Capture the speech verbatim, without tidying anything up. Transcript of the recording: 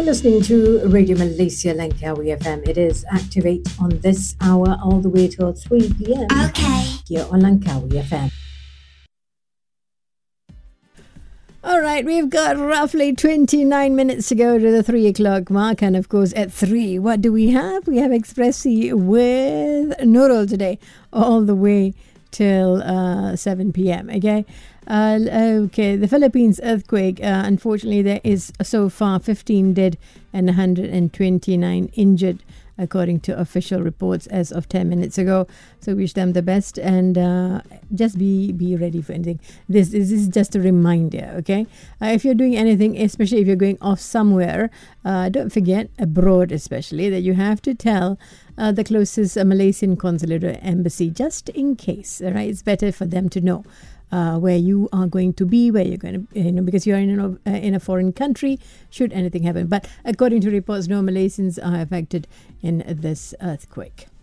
listening to Radio Malaysia Langkawi F M. It is Activate on this hour all the way till three p.m. Okay. Here on Langkawi F M. All right, we've got roughly twenty-nine minutes to go to the three o'clock mark. And of course, at three, what do we have? We have Expressi with Nurul today, all the way till uh, seven p.m. Okay. Uh, okay, the Philippines earthquake. Uh, unfortunately, there is so far fifteen dead and one hundred twenty-nine injured, according to official reports as of ten minutes ago. So wish them the best, and uh, just be be ready for anything. This, this is just a reminder, okay? Uh, if you're doing anything, especially if you're going off somewhere, uh, don't forget, abroad especially, that you have to tell uh, the closest uh, Malaysian consulate or embassy, just in case, all right? It's better for them to know Uh, where you are going to be, where you're going to, you know, because you're in a, uh, in a foreign country, should anything happen. But according to reports, no Malaysians are affected in this earthquake.